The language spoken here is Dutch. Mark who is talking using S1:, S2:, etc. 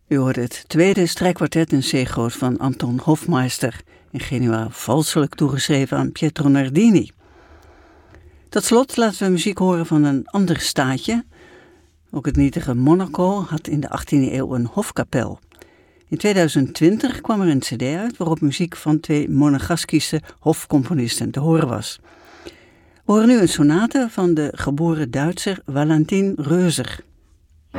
S1: U hoorde het tweede strijkkwartet in C-groot van Anton Hofmeister, in genua valselijk toegeschreven aan Pietro Nardini. Tot slot laten we muziek horen van een ander staatje. Ook het nietige Monaco had in de 18e eeuw een hofkapel. In 2020 kwam er een cd uit waarop muziek van 2 Monegaskische hofcomponisten te horen was. We horen nu een sonate van de geboren Duitser Valentin Röser.